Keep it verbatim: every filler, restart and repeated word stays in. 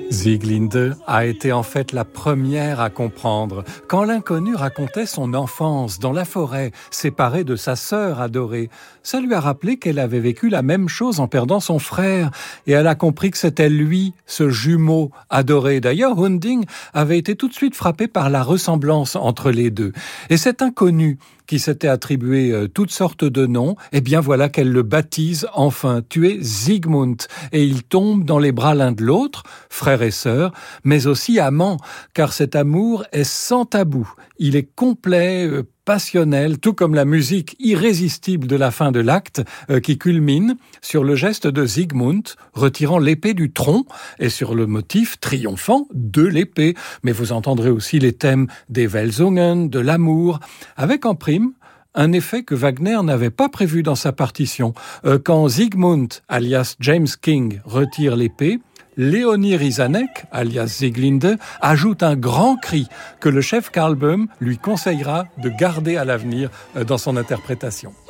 Sieglinde a été en fait la première à comprendre. Quand l'inconnu racontait son enfance dans la forêt, séparée de sa sœur adorée, ça lui a rappelé qu'elle avait vécu la même chose en perdant son frère. Et elle a compris que c'était lui, ce jumeau adoré. D'ailleurs, Hunding avait été tout de suite frappé par la ressemblance entre les deux. Et cet inconnu, qui s'était attribué euh, toutes sortes de noms, eh bien voilà qu'elle le baptise enfin. Tu es Sigmund. Et ils tombent dans les bras l'un de l'autre, frère et sœur, mais aussi amants, car cet amour est sans tabou. Il est complet, euh, passionnel, tout comme la musique irrésistible de la fin de l'acte, euh, qui culmine sur le geste de Sigmund, retirant l'épée du tronc, et sur le motif triomphant de l'épée. Mais vous entendrez aussi les thèmes des Welsungen, de l'amour, avec en prime un effet que Wagner n'avait pas prévu dans sa partition. Euh, quand Sigmund, alias James King, retire l'épée, Léonie Rizanek, alias Sieglinde, ajoute un grand cri que le chef Karl Böhm lui conseillera de garder à l'avenir dans son interprétation.